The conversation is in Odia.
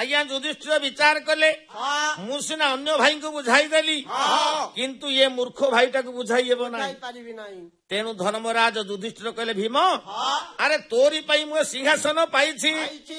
ଆଜ୍ଞା ଯୁଧିଷ୍ଠିର ବିଚାର କଲେ ମୁଁ ସିନା ଅନ୍ୟ ଭାଇଙ୍କୁ ବୁଝାଇଦେଲି କିନ୍ତୁ ଏ ମୂର୍ଖ ଭାଇଟାକୁ ବୁଝାଇ ହେବ ନାହିଁ ପାରିବି ନାହିଁ। ତେଣୁ ଧର୍ମରାଜ ଯୁଧିଷ୍ଠିର କହିଲେ ଭୀମ ଆରେ ତୋରି ପାଇଁ ମୁଁ ସିଂହାସନ ପାଇଛି